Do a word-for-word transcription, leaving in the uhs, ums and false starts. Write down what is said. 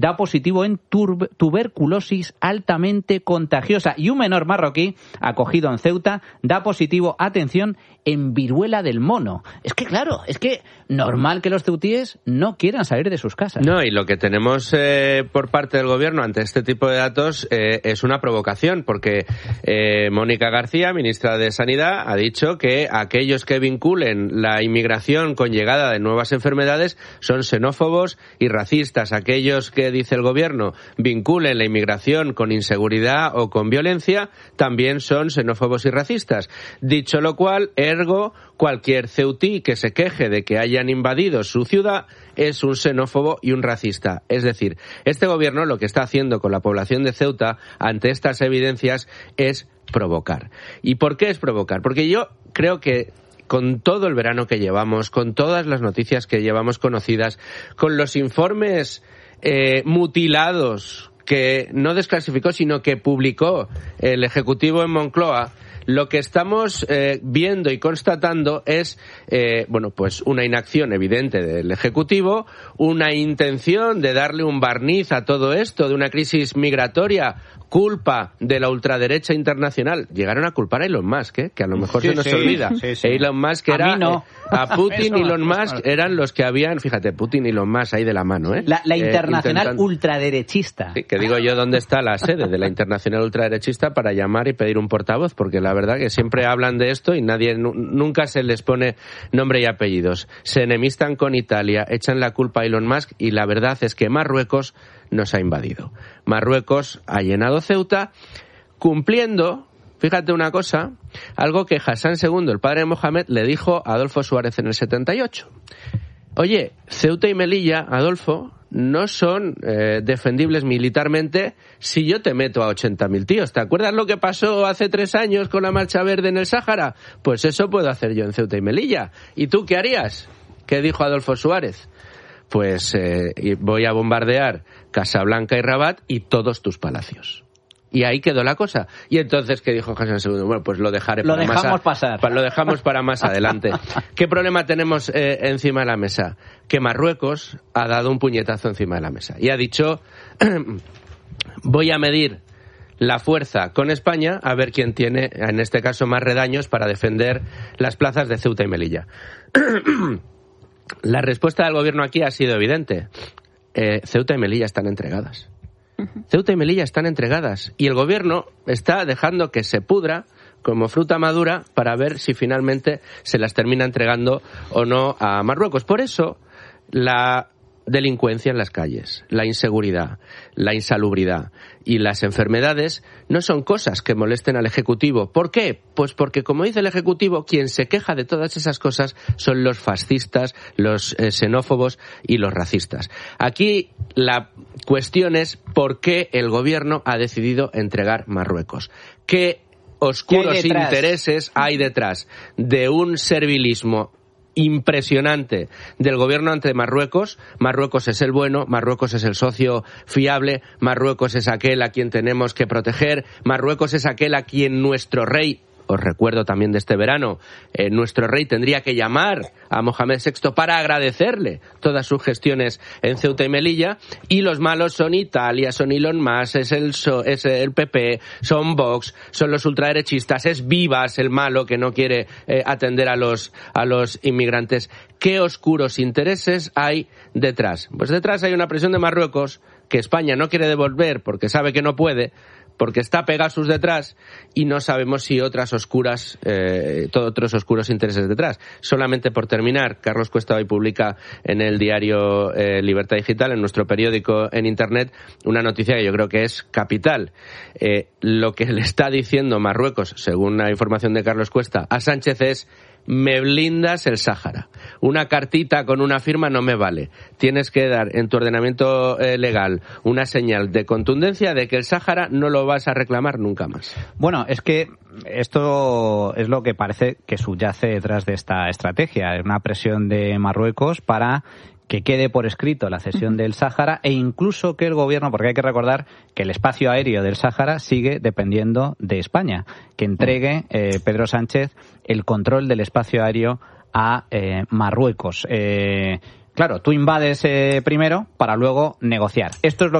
da positivo en tur- tuberculosis altamente contagiosa. Y un menor marroquí, acogido en Ceuta, da positivo, atención, en viruela del mono. Es que, claro, es que normal que los ceutíes no quieran salir de sus casas. No, y lo que tenemos eh, por parte del gobierno ante este tipo de datos eh, es una provocación, porque eh, Mónica García, ministra de Sanidad, ha dicho que aquellos que vinculen la inmigración con llegada de nuevas enfermedades son xenófobos y racistas. Aquellos que, dice el gobierno, vinculen la inmigración con inseguridad o con violencia, también son xenófobos y racistas. Dicho lo cual, ergo, cualquier ceutí que se queje de que hayan invadido su ciudad es un xenófobo y un racista. Es decir, este gobierno lo que está haciendo con la población de Ceuta ante estas evidencias es provocar. ¿Y por qué es provocar? Porque yo creo que con todo el verano que llevamos, con todas las noticias que llevamos conocidas, con los informes eh, mutilados que no desclasificó, sino que publicó el Ejecutivo en Moncloa, lo que estamos eh, viendo y constatando es, eh, bueno, pues una inacción evidente del Ejecutivo, una intención de darle un barniz a todo esto, de una crisis migratoria, culpa de la ultraderecha internacional. Llegaron a culpar a Elon Musk, ¿eh? Que a lo mejor sí, se nos sí, olvida. Sí, sí. Elon Musk era... A mí no. Eh, a Putin y Elon Musk no. eran los que habían... Fíjate, Putin y Elon Musk ahí de la mano, ¿eh? La, la internacional eh, intentando... ultraderechista. Sí, que digo yo dónde está la sede de la internacional ultraderechista para llamar y pedir un portavoz, porque la verdad que siempre hablan de esto y nadie nunca se les pone nombre y apellidos. Se enemistan con Italia, echan la culpa a Elon Musk y la verdad es que Marruecos nos ha invadido. Marruecos ha llenado Ceuta cumpliendo, fíjate una cosa, algo que Hassan segundo, el padre de Mohamed, le dijo a Adolfo Suárez en el setenta y ocho. Oye, Ceuta y Melilla, Adolfo, no son eh, defendibles militarmente si yo te meto a ochenta mil tíos. ¿Te acuerdas lo que pasó hace tres años con la Marcha Verde en el Sáhara? Pues eso puedo hacer yo en Ceuta y Melilla. ¿Y tú qué harías? ¿Qué dijo Adolfo Suárez? Pues eh, voy a bombardear Casablanca y Rabat y todos tus palacios. Y ahí quedó la cosa. Y entonces, ¿qué dijo Hassan segundo? Bueno, pues lo dejaré lo para más dejamos a... pasar. Pa, lo dejamos para más adelante. ¿Qué problema tenemos eh, encima de la mesa? Que Marruecos ha dado un puñetazo encima de la mesa y ha dicho voy a medir la fuerza con España a ver quién tiene, en este caso, más redaños para defender las plazas de Ceuta y Melilla. La respuesta del gobierno aquí ha sido evidente. Eh, Ceuta y Melilla están entregadas. Ceuta y Melilla están entregadas y el gobierno está dejando que se pudra como fruta madura para ver si finalmente se las termina entregando o no a Marruecos. Por eso, la delincuencia en las calles, la inseguridad, la insalubridad y las enfermedades no son cosas que molesten al Ejecutivo. ¿Por qué? Pues porque, como dice el Ejecutivo, quien se queja de todas esas cosas son los fascistas, los eh, xenófobos y los racistas. Aquí la cuestión es por qué el gobierno ha decidido entregar Marruecos. ¿Qué oscuros ¿Qué hay intereses hay detrás de un servilismo impresionante del gobierno ante Marruecos? Marruecos es el bueno, Marruecos es el socio fiable, Marruecos es aquel a quien tenemos que proteger, Marruecos es aquel a quien nuestro rey, os recuerdo también de este verano, eh, nuestro rey tendría que llamar a Mohamed sexto para agradecerle todas sus gestiones en Ceuta y Melilla, y los malos son Italia, son Elon Musk, es el, so, es el P P, son Vox, son los ultraderechistas, es Vivas el malo que no quiere eh, atender a los, a los inmigrantes. ¿Qué oscuros intereses hay detrás? Pues detrás hay una presión de Marruecos que España no quiere devolver porque sabe que no puede, porque está Pegasus detrás y no sabemos si otras oscuras, eh, todos otros oscuros intereses detrás. Solamente por terminar, Carlos Cuesta hoy publica en el diario eh, Libertad Digital, en nuestro periódico en Internet, una noticia que yo creo que es capital. Eh, lo que le está diciendo Marruecos, según la información de Carlos Cuesta, a Sánchez es: me blindas el Sáhara. Una cartita con una firma no me vale. Tienes que dar en tu ordenamiento eh, legal una señal de contundencia de que el Sáhara no lo vas a reclamar nunca más. Bueno, es que esto es lo que parece que subyace detrás de esta estrategia. Es una presión de Marruecos para que quede por escrito la cesión del Sáhara e incluso que el gobierno, porque hay que recordar que el espacio aéreo del Sáhara sigue dependiendo de España, que entregue eh, Pedro Sánchez el control del espacio aéreo a eh, Marruecos. Eh, Claro, tú invades eh, primero para luego negociar. Esto es lo